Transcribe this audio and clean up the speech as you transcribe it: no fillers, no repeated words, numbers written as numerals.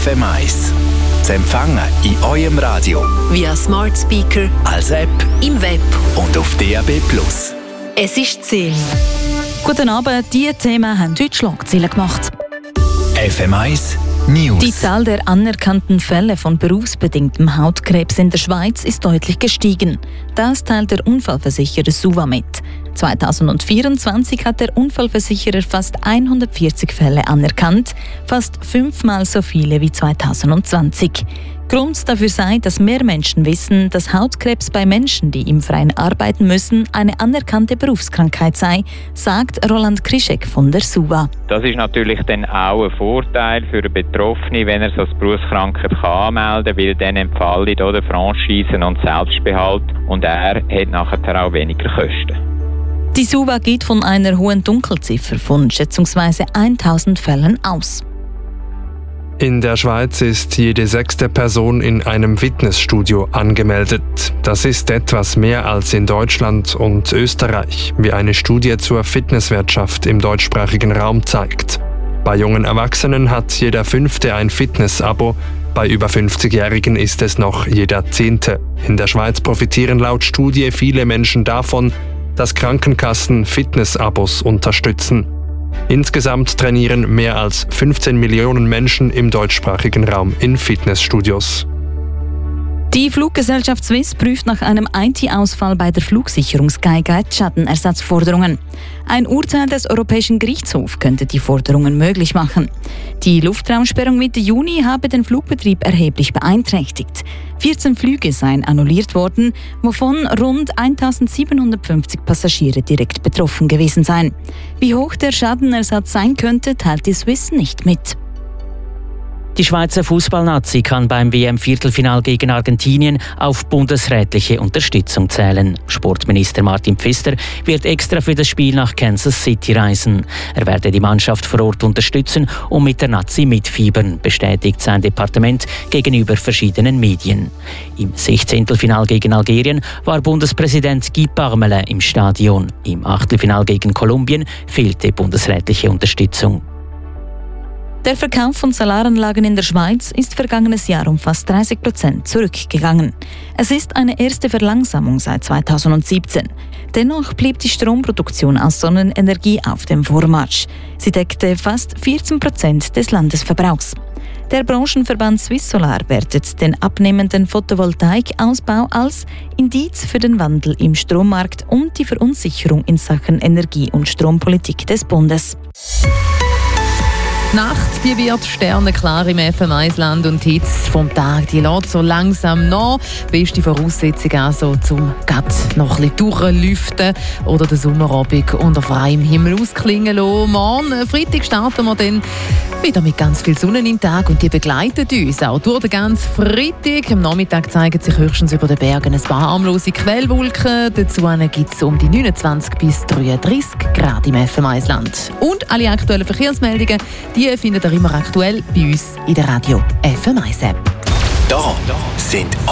FM1. Zu empfangen in eurem Radio, via Smart Speaker, als App, im Web und auf DAB+. Es ist 10. Guten Abend, diese Themen haben heute Schlagzeilen gemacht. FM1 News. Die Zahl der anerkannten Fälle von berufsbedingtem Hautkrebs in der Schweiz ist deutlich gestiegen. Das teilt der Unfallversicherer SUVA mit. 2024 hat der Unfallversicherer fast 140 Fälle anerkannt, fast 5-mal so viele wie 2020. Grund dafür sei, dass mehr Menschen wissen, dass Hautkrebs bei Menschen, die im Freien arbeiten müssen, eine anerkannte Berufskrankheit sei, sagt Roland Krischek von der SUVA. Das ist natürlich dann auch ein Vorteil für den Betroffenen, wenn er so als Berufskrankheit anmelden kann, weil dann entfallen oder Franchisen und Selbstbehalt und er hat nachher auch weniger Kosten. Die SUVA geht von einer hohen Dunkelziffer von schätzungsweise 1000 Fällen aus. In der Schweiz ist jede 6. Person in einem Fitnessstudio angemeldet. Das ist etwas mehr als in Deutschland und Österreich, wie eine Studie zur Fitnesswirtschaft im deutschsprachigen Raum zeigt. Bei jungen Erwachsenen hat jeder 5. ein Fitness-Abo, bei über 50-Jährigen ist es noch jeder 10. In der Schweiz profitieren laut Studie viele Menschen davon, dass Krankenkassen Fitness-Abos unterstützen. Insgesamt trainieren mehr als 15 Millionen Menschen im deutschsprachigen Raum in Fitnessstudios. Die Fluggesellschaft Swiss prüft nach einem IT-Ausfall bei der Flugsicherung Skyguide Schadenersatzforderungen. Ein Urteil des Europäischen Gerichtshofs könnte die Forderungen möglich machen. Die Luftraumsperrung Mitte Juni habe den Flugbetrieb erheblich beeinträchtigt. 14 Flüge seien annulliert worden, wovon rund 1750 Passagiere direkt betroffen gewesen seien. Wie hoch der Schadenersatz sein könnte, teilt die Swiss nicht mit. Die Schweizer Fußballnazi kann beim WM-Viertelfinal gegen Argentinien auf bundesrätliche Unterstützung zählen. Sportminister Martin Pfister wird extra für das Spiel nach Kansas City reisen. Er werde die Mannschaft vor Ort unterstützen und mit der Nazi mitfiebern, bestätigt sein Departement gegenüber verschiedenen Medien. Im 16. Final gegen Algerien war Bundespräsident Guy Parmelin im Stadion. Im Achtelfinal gegen Kolumbien fehlte bundesrätliche Unterstützung. Der Verkauf von Solaranlagen in der Schweiz ist vergangenes Jahr um fast 30% zurückgegangen. Es ist eine erste Verlangsamung seit 2017. Dennoch blieb die Stromproduktion aus Sonnenenergie auf dem Vormarsch. Sie deckte fast 14% des Landesverbrauchs. Der Branchenverband Swiss Solar wertet den abnehmenden Photovoltaikausbau als Indiz für den Wandel im Strommarkt und die Verunsicherung in Sachen Energie- und Strompolitik des Bundes. Die Nacht, die wird sternenklar im FM1-Land und die Hitze vom Tag, die lässt so langsam nach. Beste Voraussetzung also, zum noch ein bisschen durchlüften oder den Sommerabend unter freiem Himmel ausklingen lassen. Morgen, Freitag, starten wir dann wieder mit ganz viel Sonne im Tag und die begleitet uns auch durch den ganzen Freitag. Am Nachmittag zeigen sich höchstens über den Bergen ein paar harmlose Quellwolken. Dazu gibt es um die 29 bis 33 Grad im FM1-Land. Und alle aktuellen Verkehrsmeldungen, die findet ihr immer aktuell bei uns in der Radio FM1 App. Da sind